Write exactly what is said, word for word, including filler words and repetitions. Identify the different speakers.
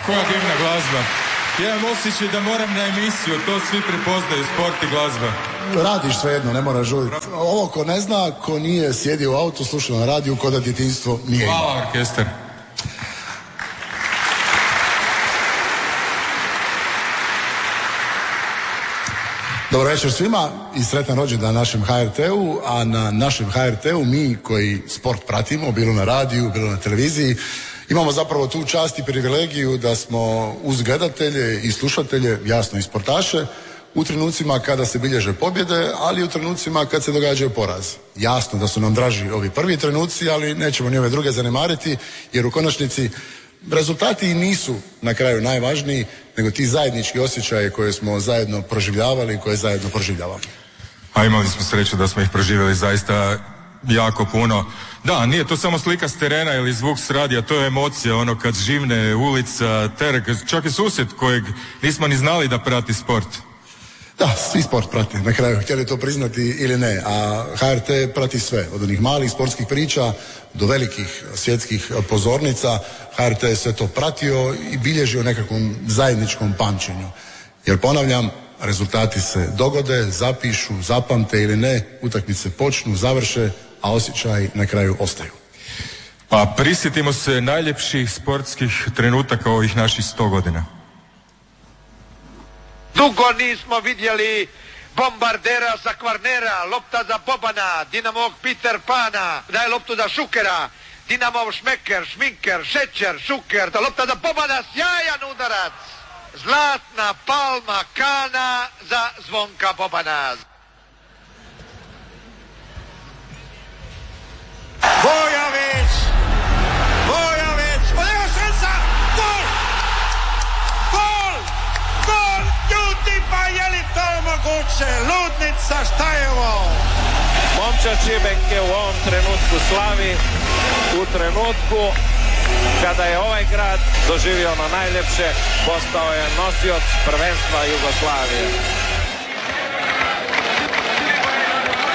Speaker 1: Koja divna glazba. Ja imam osjećaj da moram na emisiju, to svi prepoznaju, sport i glazba.
Speaker 2: Radiš svejedno, ne moraš žuditi. Ovo ko ne zna, ko nije sjedio u autu, slušao na radiju, ko da djetinjstvo nije imao.
Speaker 1: Hvala, orkestar.
Speaker 2: Dobro večer svima i sretan rođendan našem ha er te-u, a na našem ha er te-u mi koji sport pratimo, bilo na radiju, bilo na televiziji, imamo zapravo tu čast i privilegiju da smo uz gledatelje i slušatelje, jasno i sportaše, u trenucima kada se bilježe pobjede, ali i u trenucima kad se događaju porazi. Jasno da su nam draži ovi prvi trenuci, ali nećemo ni ove druge zanemariti, jer u konačnici rezultati i nisu na kraju najvažniji, nego ti zajednički osjećaje koje smo zajedno proživljavali i koje zajedno proživljavamo.
Speaker 1: A imali smo sreću da smo ih proživjeli zaista jako puno. Da, nije to samo slika s terena ili zvuk s radija, to je emocija, ono kad živne ulica, trg, čak i susjed kojeg nismo ni znali da prati sport.
Speaker 2: Da, svi sport prati, na kraju, htjeli to priznati ili ne, a ha er te prati sve, od onih malih sportskih priča do velikih svjetskih pozornica. ha er te je sve to pratio i bilježio nekakvom zajedničkom pamćenju. Jer ponavljam, rezultati se dogode, zapišu, zapamte ili ne, utakmice počnu, završe, a osjećaji na kraju ostaju.
Speaker 1: Pa prisjetimo se najljepših sportskih trenutaka ovih naših sto godina.
Speaker 3: Dugo nismo vidjeli bombardera sa Kvarnera, lopta za Bobana, Dinamovog Peter Pana, daje loptu za Šukera, Dinamov Šmeker, Šminker, Šećer, Šuker, ta lopta za Bobana, sjajan udarac, zlatna palma Kana za Zvonka Bobana.
Speaker 4: Bojović, Bojović, odjeva šansa, gol, gol, gol, ljudi, pa je li to moguće, ludnica, šta je ovo?
Speaker 5: Momčad Šibenke u ovom trenutku slavi, u trenutku kada je ovaj grad doživio ono najljepše, postao je nosioc prvenstva Jugoslavije.